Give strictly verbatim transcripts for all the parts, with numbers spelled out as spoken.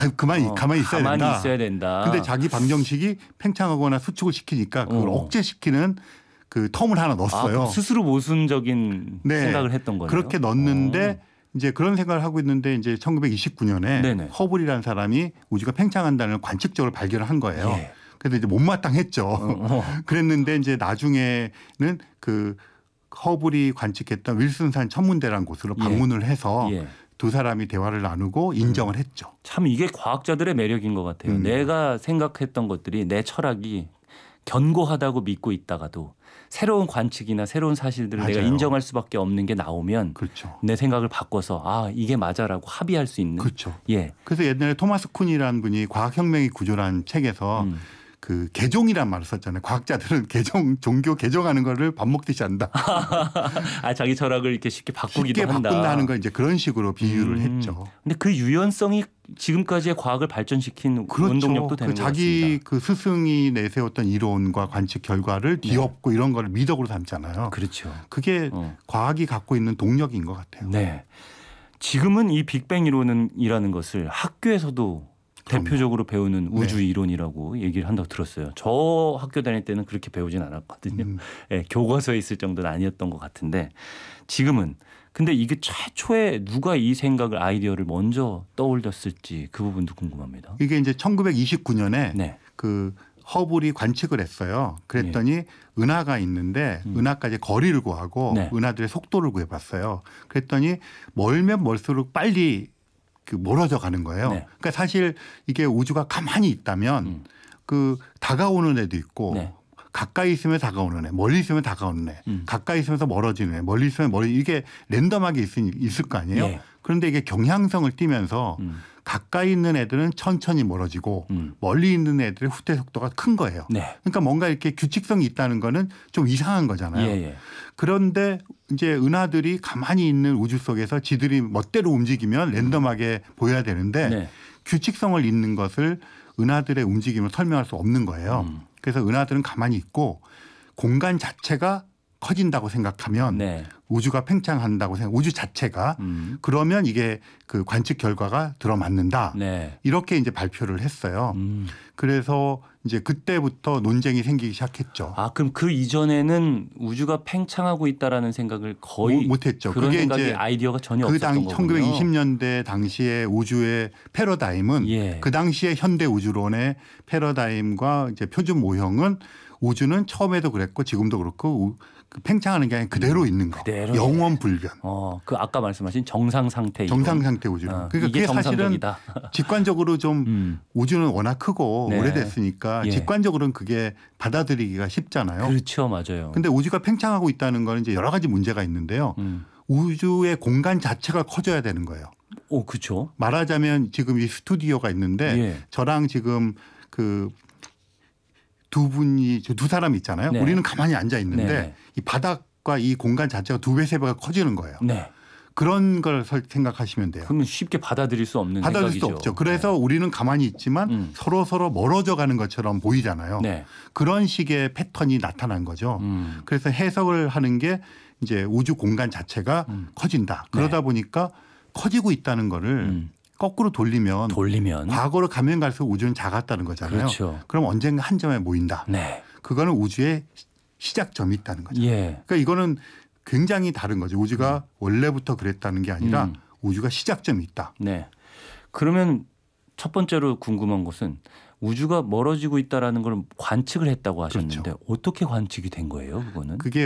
그만히 어, 가만히 있어야 가만히 된다. 있어야 된다. 근데 자기 방정식이 팽창하거나 수축을 시키니까 그걸 어. 억제시키는 그 텀을 하나 넣었어요. 아, 스스로 모순적인 네. 생각을 했던 거네요. 그렇게 넣었는데 어. 이제 그런 생각을 하고 있는데 이제 천구백이십구 년에 네네. 허블이라는 사람이 우주가 팽창한다는 걸 관측적으로 발견을 한 거예요. 예. 그래서 이제 못마땅했죠. 어, 어. 그랬는데 이제 나중에는 그 허블이 관측했던 윌슨산 천문대라는 곳으로 예. 방문을 해서 예. 두 사람이 대화를 나누고 인정을 했죠. 참 이게 과학자들의 매력인 것 같아요. 음. 내가 생각했던 것들이 내 철학이 견고하다고 믿고 있다가도 새로운 관측이나 새로운 사실들을 맞아요. 내가 인정할 수밖에 없는 게 나오면 그렇죠. 내 생각을 바꿔서 아 이게 맞아라고 합의할 수 있는. 그렇죠. 예. 그래서 옛날에 토마스 쿤이라는 분이 과학혁명의 구조라는 책에서 음. 그 개종이란 말을 썼잖아요. 과학자들은 개종, 종교 개종하는 거를 밥 먹듯이 한다. 아 자기 철학을 이렇게 쉽게 바꾸기도 쉽게 한다. 바꾼다는 걸 이제 그런 식으로 비유를 음. 했죠. 근데 그 유연성이 지금까지의 과학을 발전시킨 그렇죠. 원동력도 되는 그 것 자기 같습니다. 그 스승이 내세웠던 이론과 관측 결과를 뒤엎고 이런 거를 미덕으로 삼잖아요. 그렇죠. 그게 어. 과학이 갖고 있는 동력인 것 같아요. 네. 지금은 이 빅뱅 이론이라는 것을 학교에서도 그럼요. 대표적으로 배우는 우주 네. 이론이라고 얘기를 한다고 들었어요. 저 학교 다닐 때는 그렇게 배우진 않았거든요. 음. 네, 교과서에 있을 정도는 아니었던 것 같은데 지금은 근데 이게 최초에 누가 이 생각을 아이디어를 먼저 떠올렸을지 그 부분도 궁금합니다. 이게 이제 천구백이십구 년에 네. 그 허블이 관측을 했어요. 그랬더니 은하가 있는데 음. 은하까지 거리를 구하고 네. 은하들의 속도를 구해봤어요. 그랬더니 멀면 멀수록 빨리 그 멀어져 가는 거예요. 네. 그러니까 사실 이게 우주가 가만히 있다면 음. 그 다가오는 애도 있고 네. 가까이 있으면 다가오는 애, 멀리 있으면 다가오는 애, 음. 가까이 있으면서 멀어지는 애, 멀리 있으면 멀리 이게 랜덤하게 있을, 있을 거 아니에요. 예. 그런데 이게 경향성을 띠면서 음. 가까이 있는 애들은 천천히 멀어지고 음. 멀리 있는 애들의 후퇴 속도가 큰 거예요. 네. 그러니까 뭔가 이렇게 규칙성이 있다는 거는 좀 이상한 거잖아요. 예, 예. 그런데 이제 은하들이 가만히 있는 우주 속에서 지들이 멋대로 움직이면 랜덤하게 보여야 되는데 네. 규칙성을 잇는 것을 은하들의 움직임을 설명할 수 없는 거예요. 음. 그래서 은하들은 가만히 있고 공간 자체가 커진다고 생각하면 네. 우주가 팽창한다고 생각, 우주 자체가 음. 그러면 이게 그 관측 결과가 들어맞는다. 네. 이렇게 이제 발표를 했어요. 음. 그래서 이제 그때부터 논쟁이 생기기 시작했죠. 아 그럼 그 이전에는 우주가 팽창하고 있다라는 생각을 거의 못- 못했죠. 그런 그게 생각이 이제 아이디어가 전혀 그 없었던 당 거군요. 천구백이십 년대 당시의 우주의 패러다임은 예. 그 당시의 현대 우주론의 패러다임과 이제 표준 모형은 우주는 처음에도 그랬고 지금도 그렇고 우- 그 팽창하는 게 아니라 그대로 있는 거. 그대로 영원 불변. 어, 그 아까 말씀하신 정상 상태 정상 이론. 상태 우주론. 어, 그러니까 이게 그게 사실은 정상적이다. 직관적으로 좀 음. 우주는 워낙 크고 네. 오래됐으니까 예. 직관적으로는 그게 받아들이기가 쉽잖아요. 그렇죠, 맞아요. 근데 우주가 팽창하고 있다는 건 이제 여러 가지 문제가 있는데요. 음. 우주의 공간 자체가 커져야 되는 거예요. 오, 그렇죠. 말하자면 지금 이 스튜디오가 있는데 예. 저랑 지금 그 두 분이 두 사람 있잖아요. 네. 우리는 가만히 앉아 있는데 네. 이 바닥과 이 공간 자체가 두 배, 세 배가 커지는 거예요. 네. 그런 걸 설- 생각하시면 돼요. 그러면 쉽게 받아들일 수 없는 받아들일 생각이죠. 수 없죠. 그래서 우리는 가만히 있지만 음. 서로 서로 멀어져 가는 것처럼 보이잖아요. 네. 그런 식의 패턴이 나타난 거죠. 음. 그래서 해석을 하는 게 이제 우주 공간 자체가 음. 커진다. 그러다 보니까 커지고 있다는 거를 음. 거꾸로 돌리면 돌리면 과거로 가면 갈수록 우주는 작았다는 거잖아요. 그렇죠. 그럼 언젠가 한 점에 모인다. 네. 그거는 우주의 시작점이 있다는 거죠. 예. 그러니까 이거는 굉장히 다른 거죠. 우주가 원래부터 그랬다는 게 아니라 음. 우주가 시작점이 있다. 네. 그러면 첫 번째로 궁금한 것은 우주가 멀어지고 있다라는 걸 관측을 했다고 하셨는데 그렇죠. 어떻게 관측이 된 거예요, 그거는? 그게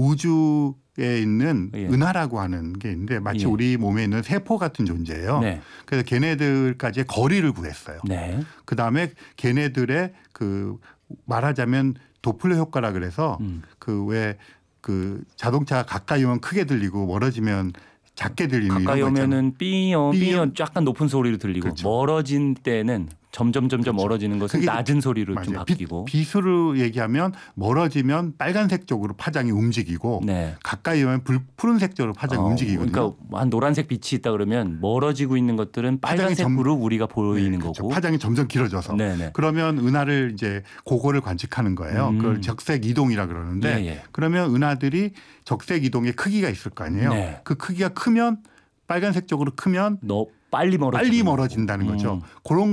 우주에 있는 예. 은하라고 하는 게 있는데 마치 예. 우리 몸에 있는 세포 같은 존재예요. 네. 그래서 걔네들까지의 거리를 구했어요. 네. 그다음에 걔네들의 그 말하자면 도플러 효과라 그래서 음. 그 왜 그 자동차 가까이 오면 크게 들리고 멀어지면 작게 들리는 가까이 이런 거 있잖아요. 오면은 삐요 삐요 약간 높은 소리로 들리고 그렇죠. 멀어진 때는 점점 점점 그렇죠. 멀어지는 것은 그게 낮은 소리로 좀 맞아요. 바뀌고. 비, 비수로 얘기하면 멀어지면 빨간색 쪽으로 파장이 움직이고 네. 가까이 오면 불, 푸른색 쪽으로 파장이 어, 움직이거든요. 그러니까 한 노란색 빛이 있다 그러면 멀어지고 있는 것들은 파장이 점- 빨간색으로 우리가 보이는 네, 그렇죠. 거고. 파장이 점점 길어져서. 네네. 그러면 은하를 이제 그거를 관측하는 거예요. 음. 그걸 적색 이동이라 그러는데 예, 예. 그러면 은하들이 적색 이동의 크기가 있을 거 아니에요. 네. 그 크기가 크면 빨간색 쪽으로 크면 너 빨리 멀어 빨리 멀어진다는 거죠. 그런